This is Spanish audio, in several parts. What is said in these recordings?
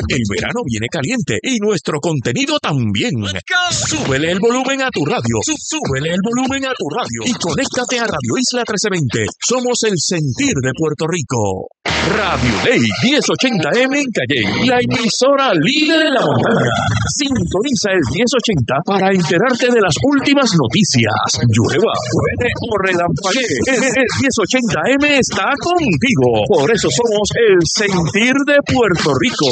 El verano viene caliente y nuestro contenido también. Súbele el volumen a tu radio. Súbele el volumen a tu radio. Y conéctate a Radio Isla 1320. Somos el sentir de Puerto Rico. Radio Ley 1080M en Calley, la emisora líder en la montaña. Sintoniza el 1080 para enterarte de las últimas noticias. Llueva, truene o relampaguee. El 1080M está contigo. Por eso somos el sentir de Puerto Rico.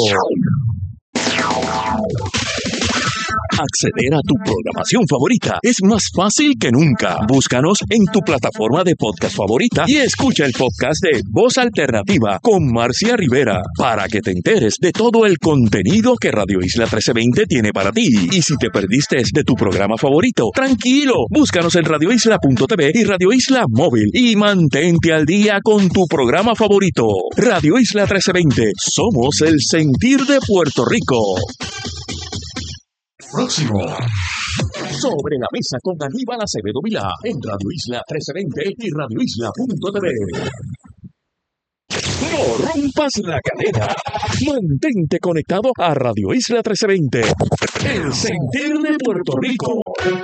Acceder a tu programación favorita es más fácil que nunca. Búscanos en tu plataforma de podcast favorita y escucha el podcast de Voz Alternativa con Marcia Rivera para que te enteres de todo el contenido que Radio Isla 1320 tiene para ti. Y si te perdiste de tu programa favorito, tranquilo, búscanos en radioisla.tv y Radio Isla Móvil y mantente al día con tu programa favorito. Radio Isla 1320, somos el sentir de Puerto Rico. Próximo. Sobre la mesa con Aníbal Acevedo Vilá en Radio Isla 1320 y radioisla.tv. No rompas la cadena. Mantente conectado a Radio Isla 1320. El sentir de Puerto Rico.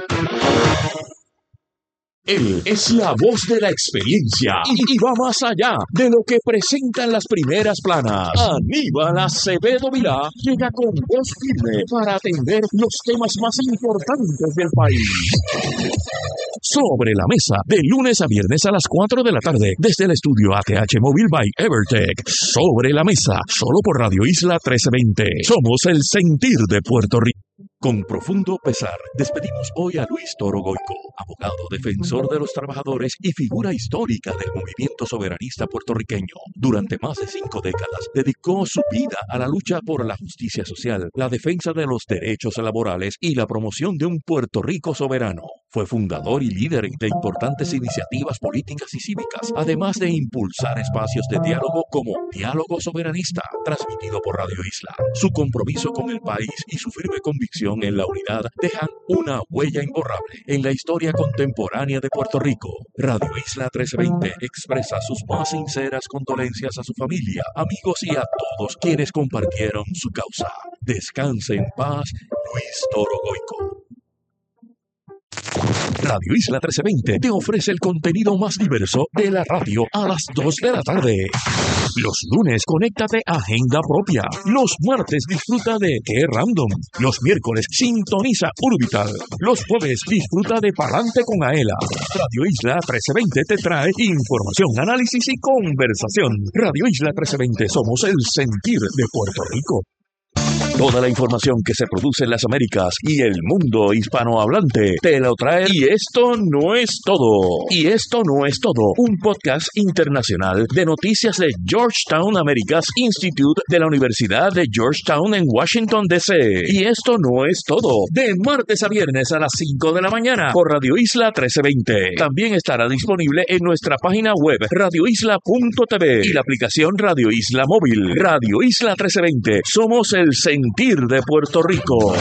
Él es la voz de la experiencia y va más allá de lo que presentan las primeras planas. Aníbal Acevedo Vilá llega con voz firme para atender los temas más importantes del país. Sobre la mesa, de lunes a viernes a las 4 de la tarde, desde el estudio ATH Móvil by Evertech. Sobre la mesa, solo por Radio Isla 1320. Somos el sentir de Puerto Rico. Con profundo pesar, despedimos hoy a Luis Toro Goico, abogado defensor de los trabajadores y figura histórica del movimiento soberanista puertorriqueño. Durante más de 5 décadas, dedicó su vida a la lucha por la justicia social, la defensa de los derechos laborales y la promoción de un Puerto Rico soberano. Fue fundador y líder de importantes iniciativas políticas y cívicas, además de impulsar espacios de diálogo como Diálogo Soberanista, transmitido por Radio Isla. Su compromiso con el país y su firme convicción en la unidad dejan una huella imborrable en la historia contemporánea de Puerto Rico. Radio Isla 1320 expresa sus más sinceras condolencias a su familia, amigos y a todos quienes compartieron su causa. Descanse en paz, Luis Toro Goico. Radio Isla 1320 te ofrece el contenido más diverso de la radio a las 2 de la tarde. Los lunes, conéctate a Agenda Propia. Los martes, disfruta de Qué Random. Los miércoles, sintoniza Urbital. Los jueves, disfruta de Palante con Aela. Radio Isla 1320 te trae información, análisis y conversación. Radio Isla 1320, somos el sentir de Puerto Rico. Toda la información que se produce en las Américas y el mundo hispanohablante te lo trae. Y esto no es todo. Y esto no es todo. Un podcast internacional de noticias de Georgetown Americas Institute de la Universidad de Georgetown en Washington, D.C. Y esto no es todo. De martes a viernes a las 5 de la mañana por Radio Isla 1320. También estará disponible en nuestra página web radioisla.tv y la aplicación Radio Isla Móvil. Radio Isla 1320. Somos el sentir de Puerto Rico.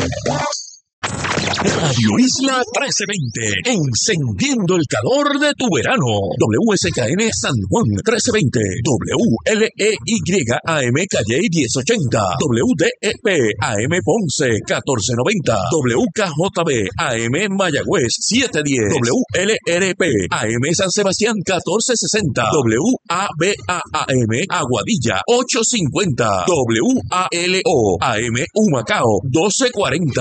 Radio Isla 1320, encendiendo el calor de tu verano. WSKN San Juan 1320, WLEY-AM Calley 1080, WDEP AM Ponce 1490, WKJB AM Mayagüez 710, WLRP AM San Sebastián 1460, WABA-AM Aguadilla 850, WALO AM Humacao 1240,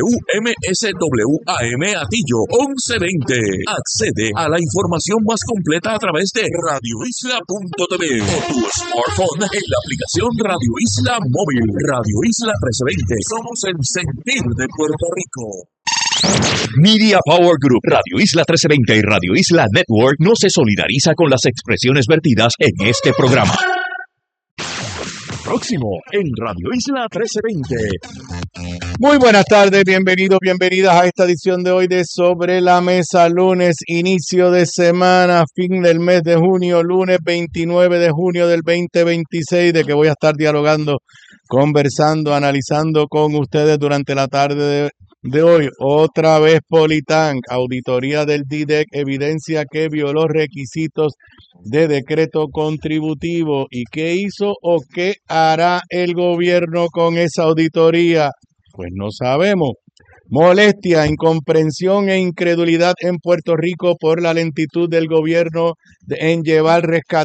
WMSWAM Atillo 1120. Accede a la información más completa a través de radioisla.tv o tu smartphone en la aplicación Radio Isla Móvil. Radio Isla 1320. Somos el sentir de Puerto Rico. Media Power Group, Radio Isla 1320 y Radio Isla Network no se solidariza con las expresiones vertidas en este programa. Próximo en Radio Isla 1320. Muy buenas tardes, bienvenidos, bienvenidas a esta edición de hoy de Sobre la Mesa, lunes, inicio de semana, fin del mes de junio, lunes 29 de junio del 2026, de que voy a estar dialogando, conversando, analizando con ustedes durante la tarde de hoy. Otra vez Politank, auditoría del DIDEC evidencia que violó requisitos de decreto contributivo. ¿Y qué hizo o qué hará el gobierno con esa auditoría? Pues no sabemos. Molestia, incomprensión e incredulidad en Puerto Rico por la lentitud del gobierno en llevar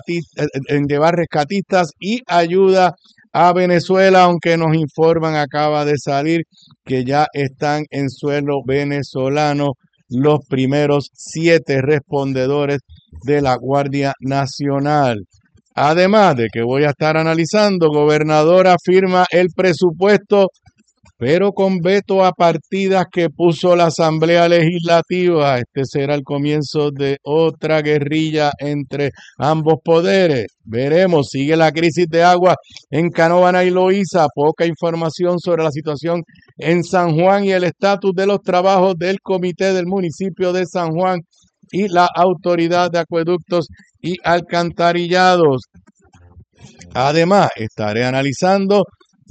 rescatistas y ayuda a Venezuela, aunque nos informan, acaba de salir que ya están en suelo venezolano los primeros 7 respondedores de la Guardia Nacional. Además de que voy a estar analizando, gobernadora firma el presupuesto pero con veto a partidas que puso la Asamblea Legislativa. Este será el comienzo de otra guerrilla entre ambos poderes. Veremos, sigue la crisis de agua en Canóvana y Loíza. Poca información sobre la situación en San Juan y el estatus de los trabajos del comité del municipio de San Juan y la autoridad de acueductos y alcantarillados. Además, estaré analizando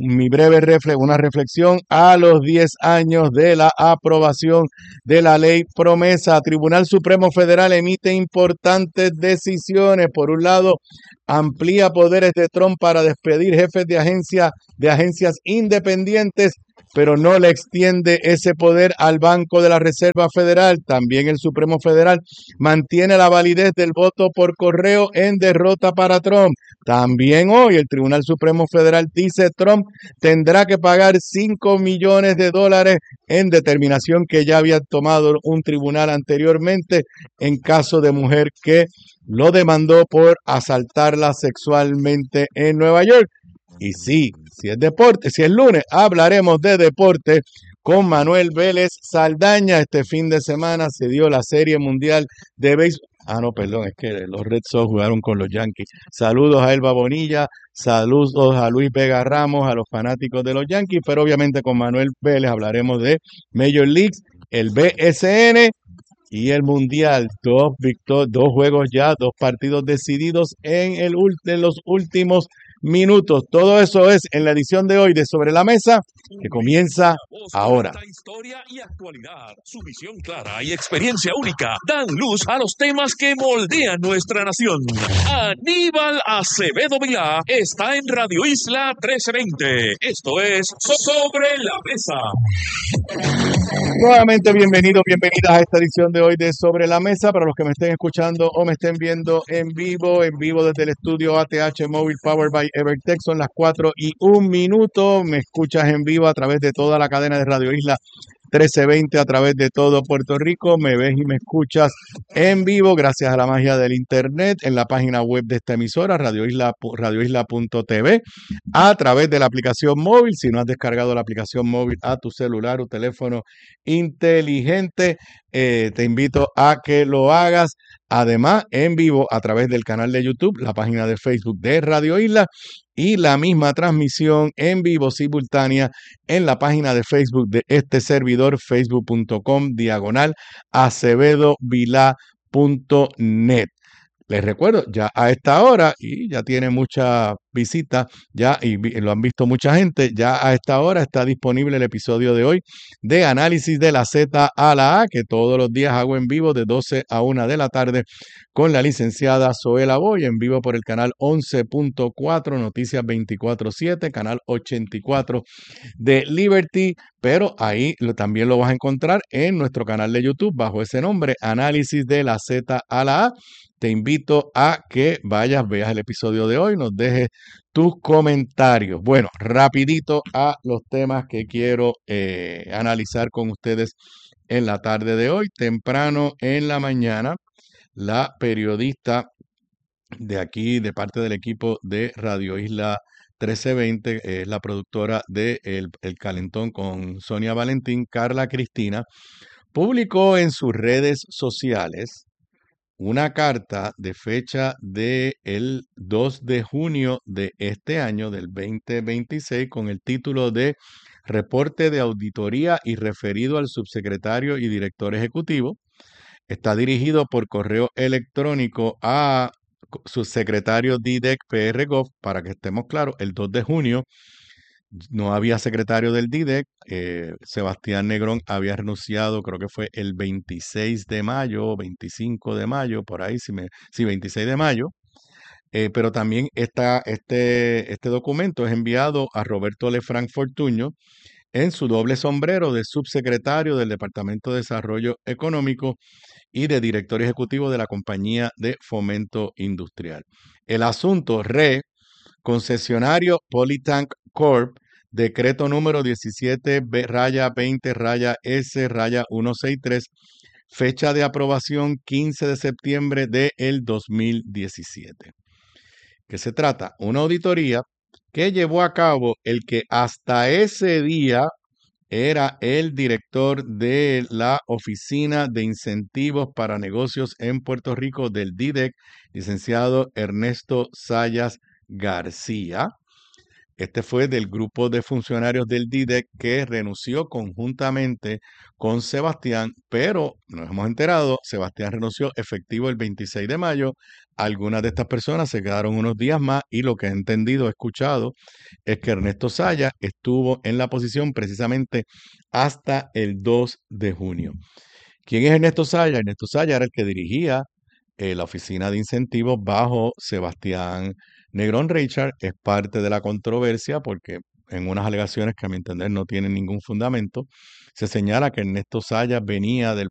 una reflexión a los 10 años de la aprobación de la ley promesa. Tribunal Supremo Federal emite importantes decisiones. Por un lado, amplía poderes de Trump para despedir jefes de agencias independientes, pero no le extiende ese poder al Banco de la Reserva Federal. También el Supremo Federal mantiene la validez del voto por correo en derrota para Trump. También hoy el Tribunal Supremo Federal dice Trump tendrá que pagar $5 millones en determinación que ya había tomado un tribunal anteriormente en caso de mujer que lo demandó por asaltarla sexualmente en Nueva York. Y sí, si es deporte, si es lunes, hablaremos de deporte con Manuel Vélez Saldaña. Este fin de semana se dio la Serie Mundial de Béisbol. No, perdón, es que los Red Sox jugaron con los Yankees. Saludos a Elba Bonilla, saludos a Luis Vega Ramos, a los fanáticos de los Yankees, pero obviamente con Manuel Vélez hablaremos de Major Leagues, el BSN y el Mundial. Dos juegos ya, 2 partidos decididos en los últimos minutos. Todo eso es en la edición de hoy de Sobre la Mesa, que comienza ahora. Historia y actualidad, su visión clara y experiencia única dan luz a los temas que moldean nuestra nación. Aníbal Acevedo Vilá está en Radio Isla 1320. Esto es Sobre la Mesa. Nuevamente bienvenidas a esta edición de hoy de Sobre la Mesa. Para los que me estén escuchando o me estén viendo en vivo desde el estudio ATH Móvil Powered by Evertech, son las 4:01. Me escuchas en vivo a través de toda la cadena de Radio Isla 1320 a través de todo Puerto Rico. Me ves y me escuchas en vivo gracias a la magia del internet en la página web de esta emisora, radioisla.tv, a través de la aplicación móvil. Si no has descargado la aplicación móvil a tu celular o teléfono inteligente, te invito a que lo hagas. Además, en vivo a través del canal de YouTube, la página de Facebook de Radio Isla y la misma transmisión en vivo simultánea en la página de Facebook de este servidor, facebook.com/acevedovilá.net. Les recuerdo, ya a esta hora, y ya tiene mucha visita, y lo han visto mucha gente, ya a esta hora está disponible el episodio de hoy de Análisis de la Z a la A, que todos los días hago en vivo de 12 a 1 de la tarde con la licenciada Zoela Boy, en vivo por el canal 11.4, Noticias 24/7, canal 84 de Liberty, pero ahí también lo vas a encontrar en nuestro canal de YouTube bajo ese nombre, Análisis de la Z a la A. Te invito a que veas el episodio de hoy, nos dejes tus comentarios. Bueno, rapidito a los temas que quiero analizar con ustedes en la tarde de hoy. Temprano en la mañana, la periodista de aquí, de parte del equipo de Radio Isla 1320, es la productora de El Calentón con Sonia Valentín, Carla Cristina, publicó en sus redes sociales una carta de fecha del 2 de junio de este año, del 2026, con el título de Reporte de Auditoría y referido al subsecretario y director ejecutivo. Está dirigido por correo electrónico a subsecretario DIDEC PR Gov, para que estemos claros, el 2 de junio no había secretario del DIDEC. Sebastián Negrón había renunciado, creo que fue el 26 de mayo, 25 de mayo, por ahí, sí, 26 de mayo. Pero también este documento es enviado a Roberto Lefranc Fortuño en su doble sombrero de subsecretario del Departamento de Desarrollo Económico y de director ejecutivo de la Compañía de Fomento Industrial. El asunto concesionario Polytank Corp, decreto número 17-20-S-163, fecha de aprobación 15 de septiembre del 2017. ¿Qué se trata? Una auditoría que llevó a cabo el que hasta ese día era el director de la Oficina de Incentivos para Negocios en Puerto Rico del DIDEC, licenciado Ernesto Sayas García. Este fue del grupo de funcionarios del DIDEC que renunció conjuntamente con Sebastián, pero nos hemos enterado, Sebastián renunció efectivo el 26 de mayo. Algunas de estas personas se quedaron unos días más y lo que he entendido, he escuchado, es que Ernesto Saya estuvo en la posición precisamente hasta el 2 de junio. ¿Quién es Ernesto Saya? Ernesto Saya era el que dirigía la oficina de incentivos bajo Sebastián Negrón Richard. Es parte de la controversia porque en unas alegaciones que a mi entender no tienen ningún fundamento, se señala que Ernesto Saya venía del